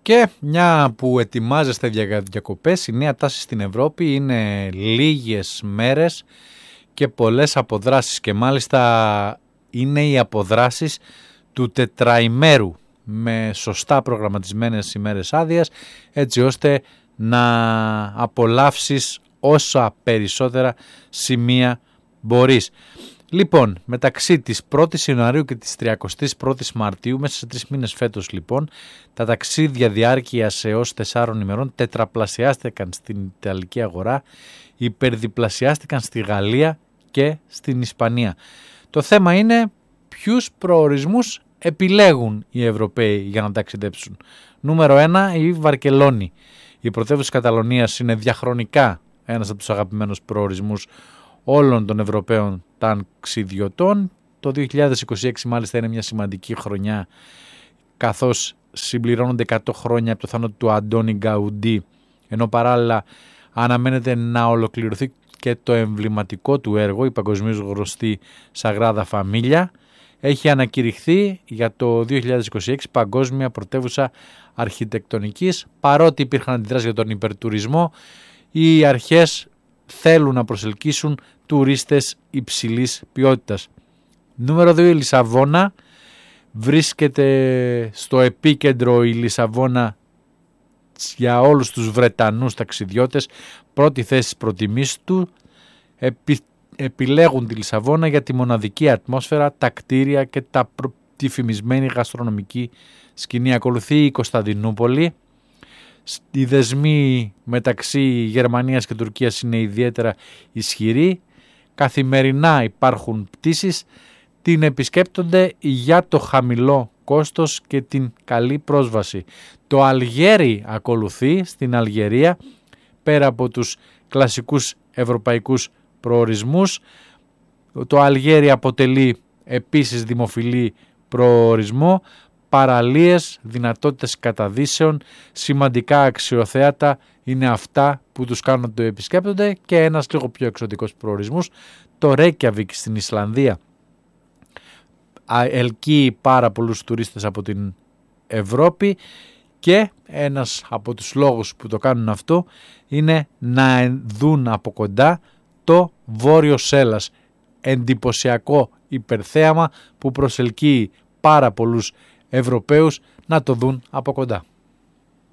Και μια που ετοιμάζεστε για διακοπές, η νέα τάση στην Ευρώπη είναι λίγες μέρες και πολλές αποδράσεις, και μάλιστα είναι οι αποδράσεις του τετραημέρου με σωστά προγραμματισμένες ημέρες άδειας, έτσι ώστε να απολαύσεις όσα περισσότερα σημεία μπορείς. Λοιπόν, μεταξύ της 1ης Ιανουαρίου και της 31ης Μαρτίου, μέσα σε 3 μήνες φέτος λοιπόν, τα ταξίδια διάρκειας έως 4 ημερών τετραπλασιάστηκαν στην Ιταλική αγορά, υπερδιπλασιάστηκαν στη Γαλλία και στην Ισπανία. Το θέμα είναι ποιους προορισμούς επιλέγουν οι Ευρωπαίοι για να ταξιδέψουν. Νούμερο 1, η Βαρκελόνη. Η πρωτεύουσα Καταλωνίας είναι διαχρονικά ένας από τους αγαπημένους προορισμούς όλων των Ευρωπαίων ταξιδιωτών. Το 2026 μάλιστα είναι μια σημαντική χρονιά, καθώς συμπληρώνονται 100 χρόνια από το θάνατο του Αντώνη Γκαουντί, ενώ παράλληλα αναμένεται να ολοκληρωθεί και το εμβληματικό του έργο, η παγκοσμίως γνωστή Σαγράδα Φαμίλια. Έχει ανακηρυχθεί για το 2026 παγκόσμια πρωτεύουσα αρχιτεκτονικής. Παρότι υπήρχαν αντιδράσεις για τον υπερτουρισμό, οι αρχές θέλουν να προσελκύσουν τουρίστες υψηλής ποιότητας. Νούμερο 2, η Λισαβόνα. Βρίσκεται στο επίκεντρο η Λισαβόνα για όλους τους Βρετανούς ταξιδιώτες. Πρώτη θέση στις προτιμήσεις του. Επιλέγουν τη Λισαβόνα για τη μοναδική ατμόσφαιρα, τα κτίρια και τη φημισμένη γαστρονομική σκηνή. Ακολουθεί η Κωνσταντινούπολη. Οι δεσμοί μεταξύ Γερμανίας και Τουρκίας είναι ιδιαίτερα ισχυροί. Καθημερινά υπάρχουν πτήσεις. Την επισκέπτονται για το χαμηλό κόστος και την καλή πρόσβαση. Το Αλγέρι ακολουθεί. Στην Αλγερία, πέρα από τους κλασικούς ευρωπαϊκούς προορισμούς, το Αλγέρι αποτελεί επίσης δημοφιλή προορισμό. Παραλίες, δυνατότητες καταδύσεων, σημαντικά αξιοθέατα είναι αυτά που τους κάνουν να το επισκέπτονται. Και ένας λίγο πιο εξωτικός προορισμός, το Ρέικιαβικ στην Ισλανδία, ελκύει πάρα πολλούς τουρίστες από την Ευρώπη, και ένας από τους λόγους που το κάνουν αυτό είναι να δουν από κοντά το Βόρειο Σέλλας, εντυπωσιακό υπερθέαμα που προσελκύει πάρα πολλούς Ευρωπαίους να το δουν από κοντά.